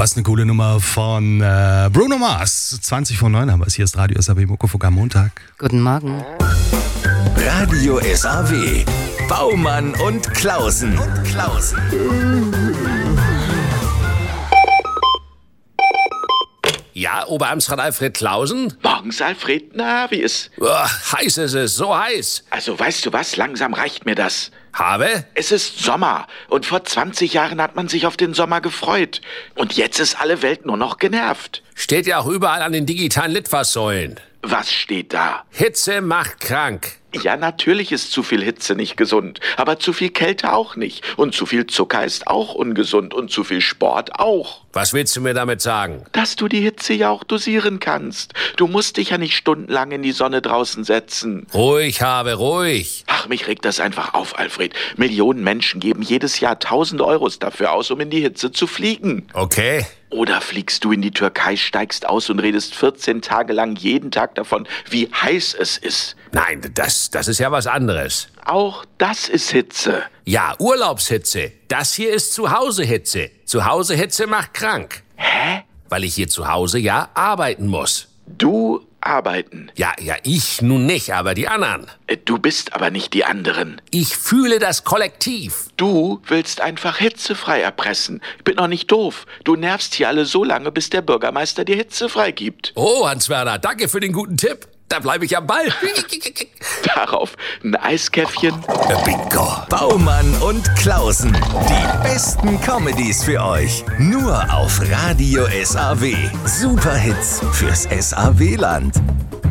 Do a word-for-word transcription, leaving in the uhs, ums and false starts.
Was eine coole Nummer von äh, Bruno Mars. zwanzig vor neun haben wir es. Hier ist Radio S A W Muckefuck am Montag. Guten Morgen. Radio S A W. Baumann und Klausen. Und Klausen. Ja, Oberamtsrat Alfred Klausen? Morgens, Alfred. Na, wie ist? Oh, heiß ist es, so heiß. Also, weißt du was? Langsam reicht mir das. Habe? Es ist Sommer. Und vor zwanzig Jahren hat man sich auf den Sommer gefreut. Und jetzt ist alle Welt nur noch genervt. Steht ja auch überall an den digitalen Litfaßsäulen. Was steht da? Hitze macht krank. Ja, natürlich ist zu viel Hitze nicht gesund. Aber zu viel Kälte auch nicht. Und zu viel Zucker ist auch ungesund. Und zu viel Sport auch. Was willst du mir damit sagen? Dass du die Hitze ja auch dosieren kannst. Du musst dich ja nicht stundenlang in die Sonne draußen setzen. Ruhig, Habe, ruhig. Ach, mich regt das einfach auf, Alfred. Millionen Menschen geben jedes Jahr tausend Euros dafür aus, um in die Hitze zu fliegen. Okay. Oder fliegst du in die Türkei, steigst aus und redest vierzehn Tage lang jeden Tag davon, wie heiß es ist. Nein, das, das ist ja was anderes. Auch das ist Hitze. Ja, Urlaubshitze. Das hier ist Zuhausehitze. Zuhausehitze macht krank. Hä? Weil ich hier zu Hause ja arbeiten muss. Du arbeiten. Ja, ja, ich nun nicht, aber die anderen. Du bist aber nicht die anderen. Ich fühle das Kollektiv. Du willst einfach hitzefrei erpressen. Ich bin noch nicht doof. Du nervst hier alle so lange, bis der Bürgermeister dir hitzefrei gibt. Oh, Hans-Werner, danke für den guten Tipp. Da bleibe ich am Ball. Darauf ein Eiskäffchen. Bingo. Baumann und Klausen. Die besten Comedies für euch. Nur auf Radio S A W. Superhits fürs S A W-Land.